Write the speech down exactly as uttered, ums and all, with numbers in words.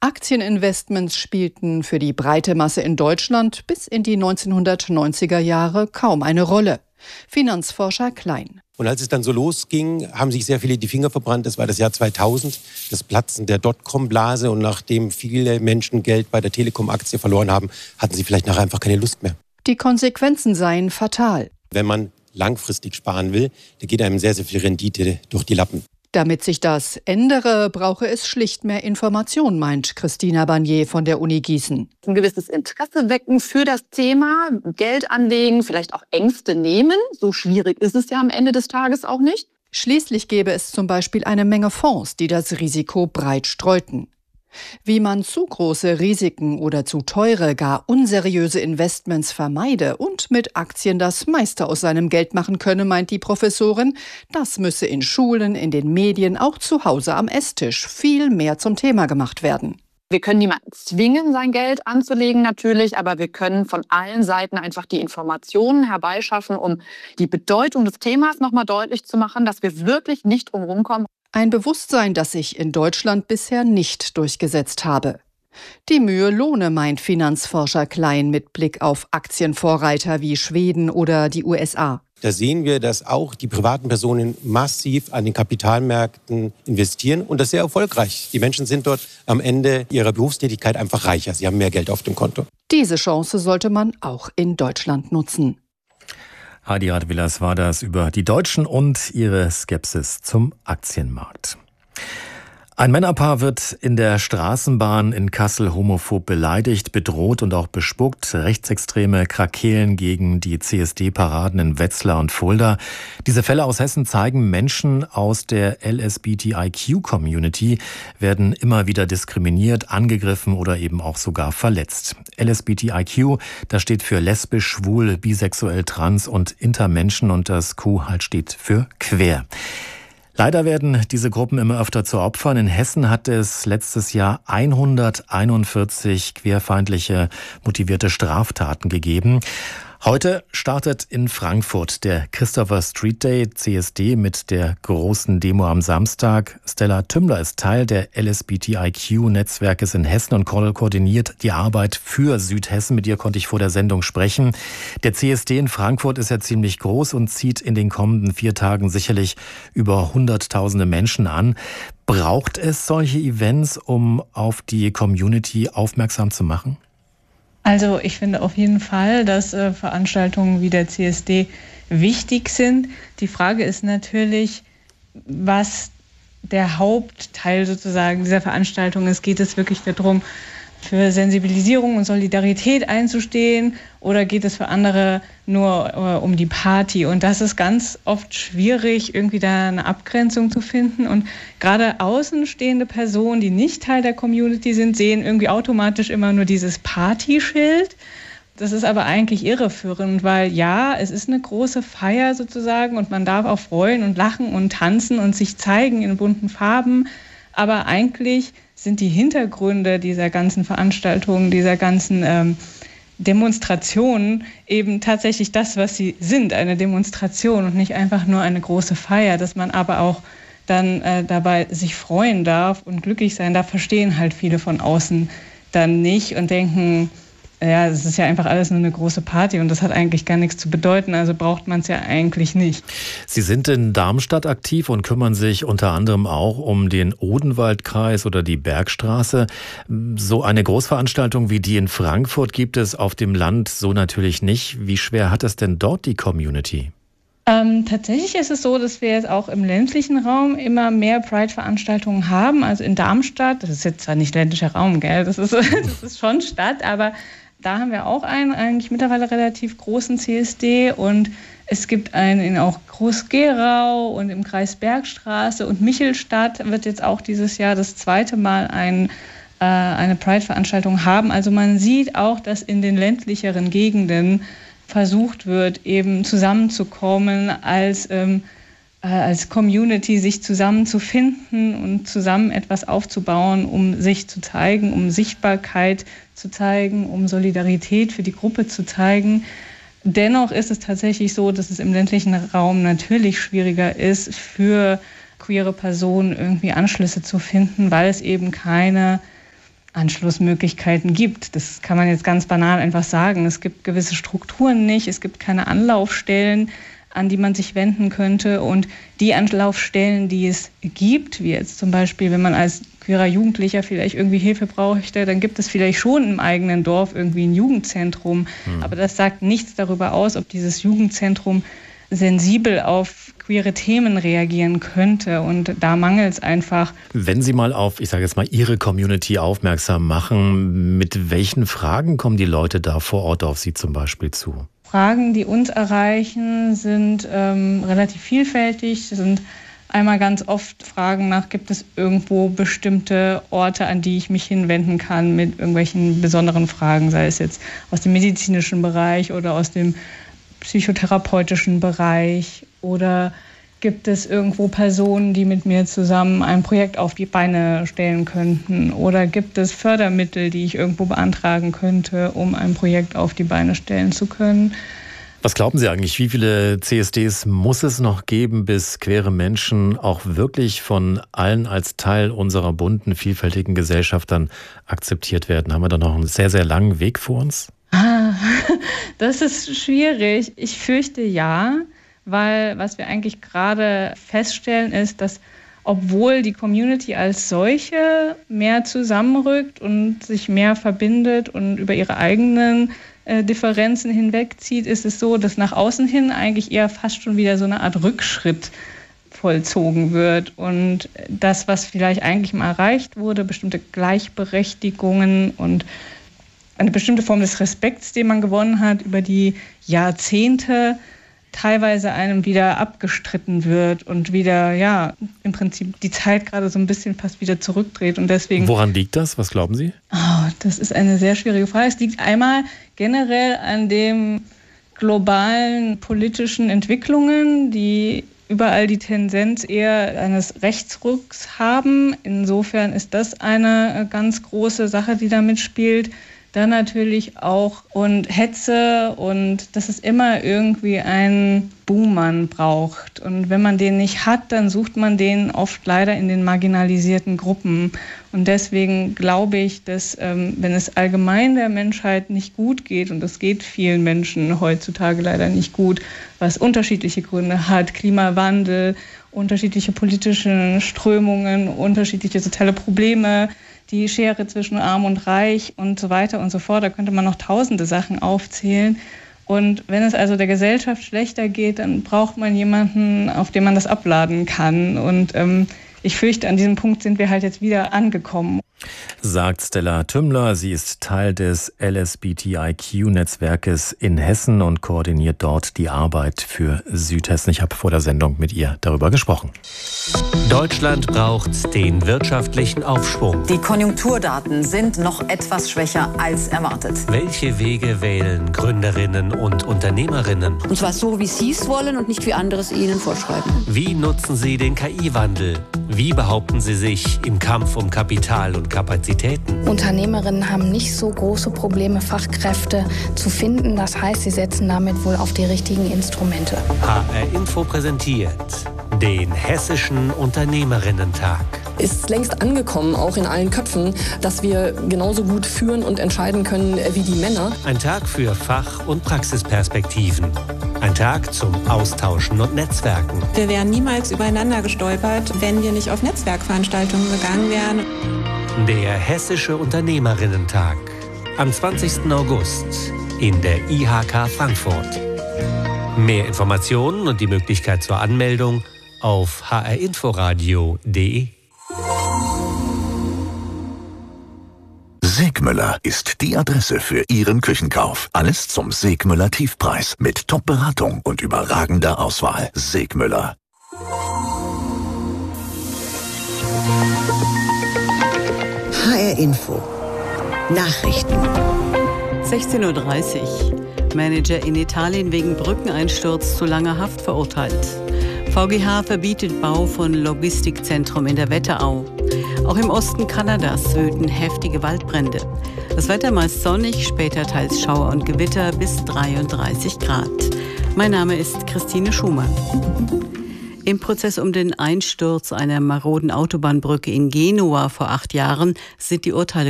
Aktieninvestments spielten für die breite Masse in Deutschland bis in die neunzehnhundertneunziger Jahre kaum eine Rolle. Finanzforscher Klein. Und als es dann so losging, haben sich sehr viele die Finger verbrannt. Das war das Jahr zweitausend, das Platzen der Dotcom-Blase. Und nachdem viele Menschen Geld bei der Telekom-Aktie verloren haben, hatten sie vielleicht nachher einfach keine Lust mehr. Die Konsequenzen seien fatal. Wenn man langfristig sparen will, da geht einem sehr, sehr viel Rendite durch die Lappen. Damit sich das ändere, brauche es schlicht mehr Information, meint Christina Barnier von der Uni Gießen. Ein gewisses Interesse wecken für das Thema, Geld anlegen, vielleicht auch Ängste nehmen. So schwierig ist es ja am Ende des Tages auch nicht. Schließlich gäbe es zum Beispiel eine Menge Fonds, die das Risiko breit streuten. Wie man zu große Risiken oder zu teure, gar unseriöse Investments vermeide und mit Aktien das meiste aus seinem Geld machen könne, meint die Professorin, das müsse in Schulen, in den Medien, auch zu Hause am Esstisch viel mehr zum Thema gemacht werden. Wir können niemanden zwingen, sein Geld anzulegen natürlich, aber wir können von allen Seiten einfach die Informationen herbeischaffen, um die Bedeutung des Themas nochmal deutlich zu machen, dass wir wirklich nicht drum rumkommen. Ein Bewusstsein, das sich in Deutschland bisher nicht durchgesetzt habe. Die Mühe lohne, meint Finanzforscher Klein mit Blick auf Aktienvorreiter wie Schweden oder die U S A. Da sehen wir, dass auch die privaten Personen massiv an den Kapitalmärkten investieren und das sehr erfolgreich. Die Menschen sind dort am Ende ihrer Berufstätigkeit einfach reicher. Sie haben mehr Geld auf dem Konto. Diese Chance sollte man auch in Deutschland nutzen. Heidi Radwilas war das über die Deutschen und ihre Skepsis zum Aktienmarkt. Ein Männerpaar wird in der Straßenbahn in Kassel homophob beleidigt, bedroht und auch bespuckt. Rechtsextreme krakeelen gegen die C S D-Paraden in Wetzlar und Fulda. Diese Fälle aus Hessen zeigen, Menschen aus der L S B T I Q-Community werden immer wieder diskriminiert, angegriffen oder eben auch sogar verletzt. L S B T I Q, das steht für lesbisch, schwul, bisexuell, trans und intermenschen und das Q halt steht für queer. Leider werden diese Gruppen immer öfter zu Opfern. In Hessen hat es letztes Jahr hunderteinundvierzig queerfeindliche motivierte Straftaten gegeben. Heute startet in Frankfurt der Christopher Street Day, C S D, mit der großen Demo am Samstag. Stella Tümmler ist Teil der L S B T I Q-Netzwerkes in Hessen und ko- koordiniert die Arbeit für Südhessen. Mit ihr konnte ich vor der Sendung sprechen. Der C S D in Frankfurt ist ja ziemlich groß und zieht in den kommenden vier Tagen sicherlich über hunderttausende Menschen an. Braucht es solche Events, um auf die Community aufmerksam zu machen? Also ich finde auf jeden Fall, dass äh, Veranstaltungen wie der C S D wichtig sind. Die Frage ist natürlich, was der Hauptteil sozusagen dieser Veranstaltung ist. Geht es wirklich darum, für Sensibilisierung und Solidarität einzustehen oder geht es für andere nur äh, um die Party? Und das ist ganz oft schwierig, irgendwie da eine Abgrenzung zu finden. Und gerade außenstehende Personen, die nicht Teil der Community sind, sehen irgendwie automatisch immer nur dieses Partyschild. Das ist aber eigentlich irreführend, weil ja, es ist eine große Feier sozusagen und man darf auch freuen und lachen und tanzen und sich zeigen in bunten Farben. Aber eigentlich sind die Hintergründe dieser ganzen Veranstaltungen, dieser ganzen ähm, Demonstrationen eben tatsächlich das, was sie sind, eine Demonstration und nicht einfach nur eine große Feier, dass man aber auch dann äh, dabei sich freuen darf und glücklich sein darf, verstehen halt viele von außen dann nicht und denken, ja, es ist ja einfach alles nur eine große Party und das hat eigentlich gar nichts zu bedeuten, also braucht man es ja eigentlich nicht. Sie sind in Darmstadt aktiv und kümmern sich unter anderem auch um den Odenwaldkreis oder die Bergstraße. So eine Großveranstaltung wie die in Frankfurt gibt es auf dem Land so natürlich nicht. Wie schwer hat es denn dort die Community? Ähm, tatsächlich ist es so, dass wir jetzt auch im ländlichen Raum immer mehr Pride-Veranstaltungen haben. Also in Darmstadt, das ist jetzt zwar nicht ländlicher Raum, gell, das ist, das ist schon Stadt, aber da haben wir auch einen eigentlich mittlerweile relativ großen C S D und es gibt einen in auch Groß-Gerau und im Kreis Bergstraße und Michelstadt wird jetzt auch dieses Jahr das zweite Mal ein, äh, eine Pride-Veranstaltung haben. Also man sieht auch, dass in den ländlicheren Gegenden versucht wird, eben zusammenzukommen als ähm, als Community sich zusammenzufinden und zusammen etwas aufzubauen, um sich zu zeigen, um Sichtbarkeit zu zeigen, um Solidarität für die Gruppe zu zeigen. Dennoch ist es tatsächlich so, dass es im ländlichen Raum natürlich schwieriger ist, für queere Personen irgendwie Anschlüsse zu finden, weil es eben keine Anschlussmöglichkeiten gibt. Das kann man jetzt ganz banal einfach sagen. Es gibt gewisse Strukturen nicht, es gibt keine Anlaufstellen, an die man sich wenden könnte. Und die Anlaufstellen, die es gibt, wie jetzt zum Beispiel, wenn man als queerer Jugendlicher vielleicht irgendwie Hilfe bräuchte, dann gibt es vielleicht schon im eigenen Dorf irgendwie ein Jugendzentrum. Mhm. Aber das sagt nichts darüber aus, ob dieses Jugendzentrum sensibel auf queere Themen reagieren könnte. Und da mangelt es einfach. Wenn Sie mal auf, ich sage jetzt mal, Ihre Community aufmerksam machen, mit welchen Fragen kommen die Leute da vor Ort auf Sie zum Beispiel zu? Fragen, die uns erreichen, sind ähm, relativ vielfältig. Das sind einmal ganz oft Fragen nach, gibt es irgendwo bestimmte Orte, an die ich mich hinwenden kann mit irgendwelchen besonderen Fragen, sei es jetzt aus dem medizinischen Bereich oder aus dem psychotherapeutischen Bereich, oder gibt es irgendwo Personen, die mit mir zusammen ein Projekt auf die Beine stellen könnten, oder gibt es Fördermittel, die ich irgendwo beantragen könnte, um ein Projekt auf die Beine stellen zu können. Was glauben Sie eigentlich, wie viele C S Ds muss es noch geben, bis queere Menschen auch wirklich von allen als Teil unserer bunten, vielfältigen Gesellschaft dann akzeptiert werden? Haben wir da noch einen sehr, sehr langen Weg vor uns? Ah, das ist schwierig. Ich fürchte ja, weil was wir eigentlich gerade feststellen ist, dass obwohl die Community als solche mehr zusammenrückt und sich mehr verbindet und über ihre eigenen äh, Differenzen hinwegzieht, ist es so, dass nach außen hin eigentlich eher fast schon wieder so eine Art Rückschritt vollzogen wird. Und das, was vielleicht eigentlich mal erreicht wurde, bestimmte Gleichberechtigungen und eine bestimmte Form des Respekts, den man gewonnen hat über die Jahrzehnte, teilweise einem wieder abgestritten wird und wieder, ja, im Prinzip die Zeit gerade so ein bisschen fast wieder zurückdreht. Und deswegen. Woran liegt das? Was glauben Sie? Oh, das ist eine sehr schwierige Frage. Es liegt einmal generell an den globalen politischen Entwicklungen, die überall die Tendenz eher eines Rechtsrucks haben. Insofern ist das eine ganz große Sache, die da mitspielt. Dann natürlich auch und Hetze und dass es immer irgendwie einen Buhmann braucht. Und wenn man den nicht hat, dann sucht man den oft leider in den marginalisierten Gruppen. Und deswegen glaube ich, dass ähm, wenn es allgemein der Menschheit nicht gut geht, und das geht vielen Menschen heutzutage leider nicht gut, was unterschiedliche Gründe hat, Klimawandel, unterschiedliche politische Strömungen, unterschiedliche soziale Probleme, die Schere zwischen Arm und Reich und so weiter und so fort. Da könnte man noch tausende Sachen aufzählen. Und wenn es also der Gesellschaft schlechter geht, dann braucht man jemanden, auf den man das abladen kann. Und ähm, ich fürchte, an diesem Punkt sind wir halt jetzt wieder angekommen. Sagt Stella Tümmler. Sie ist Teil des L S B T I Q-Netzwerkes in Hessen und koordiniert dort die Arbeit für Südhessen. Ich habe vor der Sendung mit ihr darüber gesprochen. Deutschland braucht den wirtschaftlichen Aufschwung. Die Konjunkturdaten sind noch etwas schwächer als erwartet. Welche Wege wählen Gründerinnen und Unternehmerinnen? Und zwar so, wie sie es wollen und nicht wie andere es ihnen vorschreiben. Wie nutzen sie den K I-Wandel? Wie behaupten sie sich im Kampf um Kapital und Kapazitäten? Unternehmerinnen haben nicht so große Probleme, Fachkräfte zu finden. Das heißt, sie setzen damit wohl auf die richtigen Instrumente. H R Info präsentiert den Hessischen Unternehmerinnen-Tag. Ist längst angekommen, auch in allen Köpfen, dass wir genauso gut führen und entscheiden können wie die Männer. Ein Tag für Fach- und Praxisperspektiven. Ein Tag zum Austauschen und Netzwerken. Wir wären niemals übereinander gestolpert, wenn wir nicht auf Netzwerkveranstaltungen gegangen wären. Der Hessische Unternehmerinnen-Tag. Am zwanzigsten August in der I H K Frankfurt. Mehr Informationen und die Möglichkeit zur Anmeldung auf h r inforadio punkt d e. Segmüller ist die Adresse für Ihren Küchenkauf. Alles zum Segmüller Tiefpreis mit Top-Beratung und überragender Auswahl. Segmüller. H R Info. Nachrichten. sechzehn Uhr dreißig. Manager in Italien wegen Brückeneinsturz zu langer Haft verurteilt. V G H verbietet Bau von Logistikzentrum in der Wetterau. Auch im Osten Kanadas wüten heftige Waldbrände. Das Wetter meist sonnig, später teils Schauer und Gewitter bis dreiunddreißig Grad. Mein Name ist Christine Schumann. Im Prozess um den Einsturz einer maroden Autobahnbrücke in Genua vor acht Jahren sind die Urteile